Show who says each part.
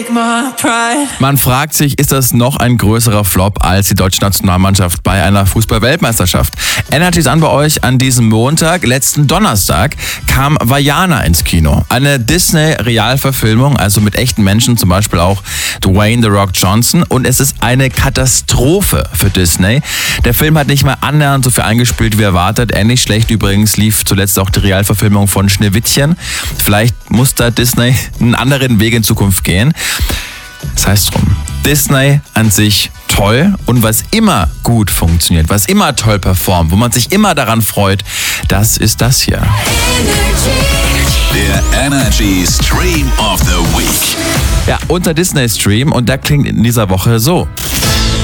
Speaker 1: Man fragt sich, ist das noch ein größerer Flop als die deutsche Nationalmannschaft bei einer Fußball-Weltmeisterschaft? Energy's an bei euch an diesem Montag. Letzten Donnerstag kam Vaiana ins Kino. Eine Disney-Realverfilmung, also mit echten Menschen, zum Beispiel auch Dwayne The Rock Johnson. Und es ist eine Katastrophe für Disney. Der Film hat nicht mal annähernd so viel eingespielt wie erwartet. Ähnlich schlecht übrigens lief zuletzt auch die Realverfilmung von Schneewittchen. Vielleicht muss da Disney einen anderen Weg in Zukunft gehen. Das heißt drum, Disney an sich toll und was immer gut funktioniert, was immer toll performt, wo man sich immer daran freut, das ist das hier.
Speaker 2: Der Energy Stream of the Week.
Speaker 1: Ja, unser Disney Stream und der klingt in dieser Woche so.